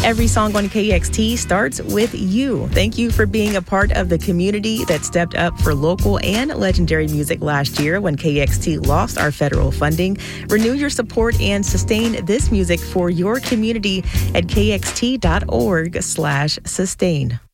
Every song on KXT starts with you. Thank you for being a part of the community that stepped up for local and legendary music last year when KXT lost our federal funding. Renew your support and sustain this music for your community at kxt.org/sustain.